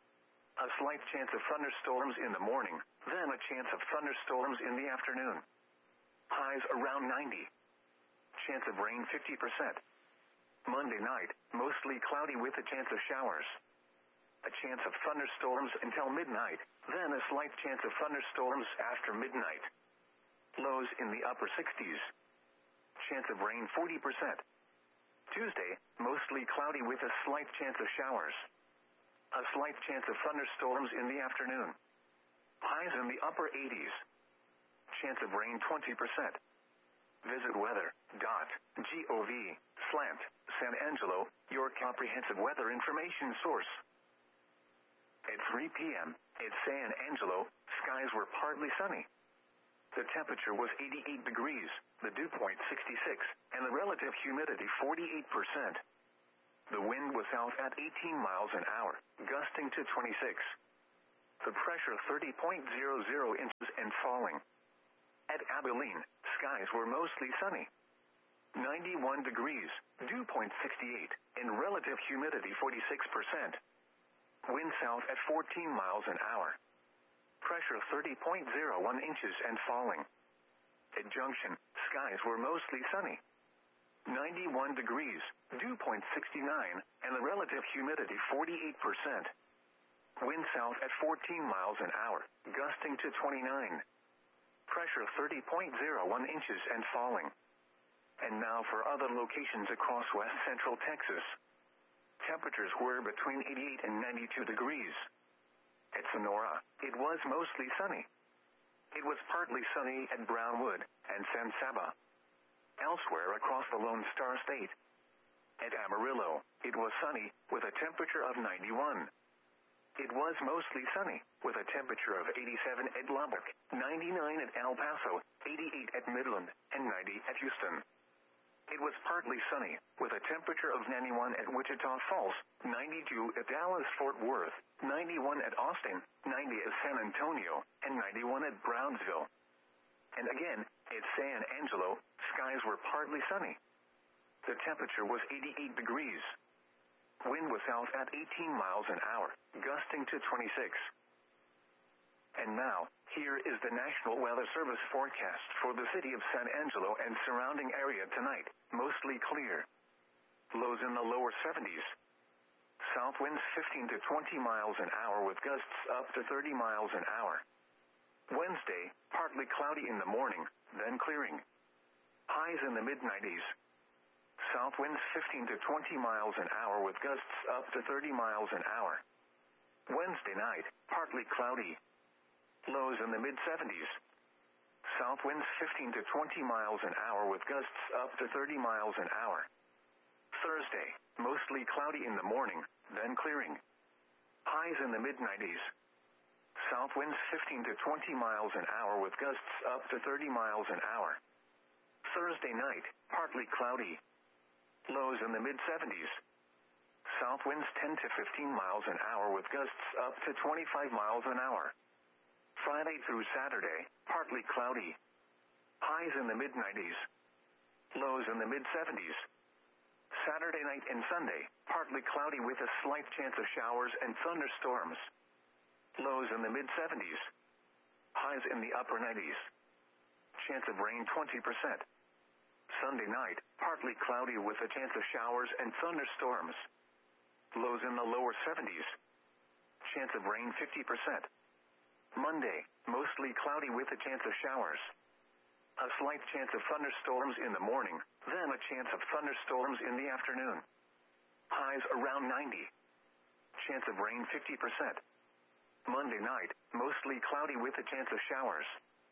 A slight chance of thunderstorms in the morning, then a chance of thunderstorms in the afternoon. Highs around ninety. Chance of rain fifty percent. Monday night, mostly cloudy with a chance of showers. A chance of thunderstorms until midnight, then a slight chance of thunderstorms after midnight. Lows in the upper sixties. Chance of rain forty percent. Tuesday, mostly cloudy with a slight chance of showers. A slight chance of thunderstorms in the afternoon. Highs in the upper eighties. Chance of rain twenty percent. Visit weather dot gov slash San Angelo, your comprehensive weather information source. At three p.m., at San Angelo, skies were partly sunny. The temperature was eighty-eight degrees, the dew point sixty-six, and the relative humidity forty-eight percent. The wind was south at eighteen miles an hour, gusting to twenty-six. The pressure thirty point zero zero inches and falling. At Abilene, skies were mostly sunny. ninety-one degrees, dew point sixty-eight, and relative humidity forty-six percent. Wind south at fourteen miles an hour. Pressure thirty point zero one inches and falling. At Junction, skies were mostly sunny. ninety-one degrees, dew point sixty-nine, and the relative humidity forty-eight percent. Wind south at fourteen miles an hour, gusting to twenty-nine. Pressure thirty point zero one inches and falling. And now for other locations across west central Texas. Temperatures were between eighty-eight and ninety-two degrees. At Sonora, it was mostly sunny. It was partly sunny at Brownwood and San Saba. Elsewhere across the Lone Star State. At Amarillo, it was sunny with a temperature of ninety-one. It was mostly sunny with a temperature of eighty-seven at Lubbock, ninety-nine at El Paso, eighty-eight at Midland, and ninety at Houston. It was partly sunny, with a temperature of ninety-one at Wichita Falls, ninety-two at Dallas-Fort Worth, ninety-one at Austin, ninety at San Antonio, and ninety-one at Brownsville. And again, at San Angelo, skies were partly sunny. The temperature was eighty-eight degrees. Wind was south at eighteen miles an hour, gusting to twenty-six. And now, here is the National Weather Service forecast for the city of San Angelo and surrounding area tonight. Mostly clear. Lows in the lower seventies. South winds fifteen to twenty miles an hour with gusts up to thirty miles an hour. Wednesday, partly cloudy in the morning, then clearing. Highs in the mid nineties. South winds fifteen to twenty miles an hour with gusts up to thirty miles an hour. Wednesday night, partly cloudy. Lows in the mid seventies. South winds fifteen to twenty miles an hour with gusts up to thirty miles an hour. Thursday, mostly cloudy in the morning, then clearing. Highs in the mid nineties. South winds fifteen to twenty miles an hour with gusts up to thirty miles an hour. Thursday night, partly cloudy. Lows in the mid seventies. South winds ten to fifteen miles an hour with gusts up to twenty-five miles an hour. Friday through Saturday, partly cloudy. Highs in the mid nineties. Lows in the mid seventies. Saturday night and Sunday, partly cloudy with a slight chance of showers and thunderstorms. Lows in the mid seventies. Highs in the upper nineties. Chance of rain twenty percent. Sunday night, partly cloudy with a chance of showers and thunderstorms. Lows in the lower seventies. Chance of rain fifty percent. Monday, mostly cloudy with a chance of showers. A slight chance of thunderstorms in the morning, then a chance of thunderstorms in the afternoon. Highs around ninety. Chance of rain fifty percent. Monday night, mostly cloudy with a chance of showers.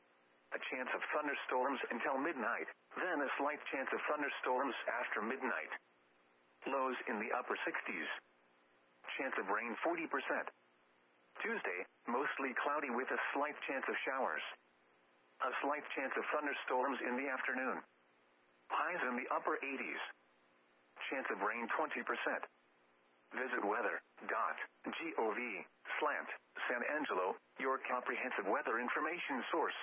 A chance of thunderstorms until midnight, then a slight chance of thunderstorms after midnight. Lows in the upper sixties. Chance of rain forty percent. Tuesday, mostly cloudy with a slight chance of showers. A slight chance of thunderstorms in the afternoon. Highs in the upper eighties. Chance of rain twenty percent. Visit weather dot gov slash San Angelo, your comprehensive weather information source.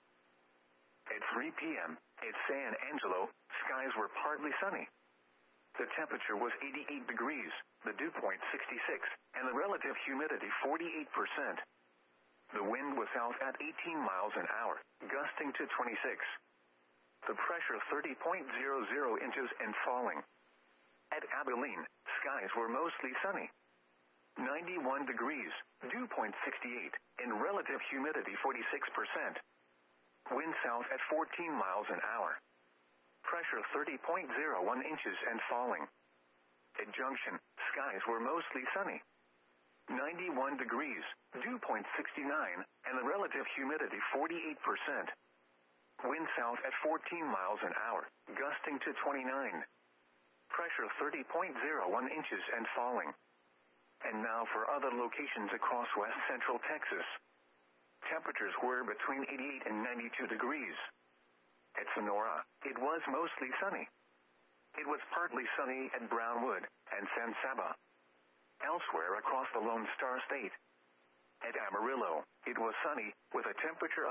At three p.m., at San Angelo, skies were partly sunny. The temperature was eighty-eight degrees, the dew point sixty-six, and the relative humidity forty-eight percent. The wind was south at eighteen miles an hour, gusting to twenty-six. The pressure thirty point zero zero inches and falling. At Abilene, skies were mostly sunny. ninety-one degrees, dew point sixty-eight, and relative humidity forty-six percent. Wind south at fourteen miles an hour. Pressure thirty point zero one inches and falling. At Junction, skies were mostly sunny. ninety-one degrees, dew point sixty-nine, and the relative humidity forty-eight percent. Wind south at fourteen miles an hour, gusting to twenty-nine. Pressure thirty point zero one inches and falling. And now for other locations across west central Texas. Temperatures were between eighty-eight and ninety-two degrees. At Sonora, it was mostly sunny. It was partly sunny at Brownwood and San Saba. Elsewhere across the Lone Star State. At Amarillo, it was sunny with a temperature